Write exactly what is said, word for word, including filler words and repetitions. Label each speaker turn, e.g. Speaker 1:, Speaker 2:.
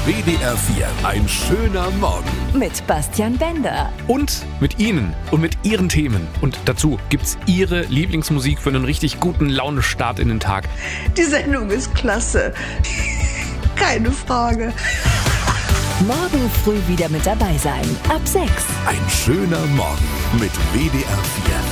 Speaker 1: W D R vier. Ein schöner Morgen.
Speaker 2: Mit Bastian Bender.
Speaker 3: Und mit Ihnen und mit Ihren Themen. Und dazu gibt's Ihre Lieblingsmusik für einen richtig guten Launestart in den Tag.
Speaker 4: Die Sendung ist klasse. Keine Frage.
Speaker 2: Morgen früh wieder mit dabei sein. Ab sechs.
Speaker 1: Ein schöner Morgen mit W D R vier.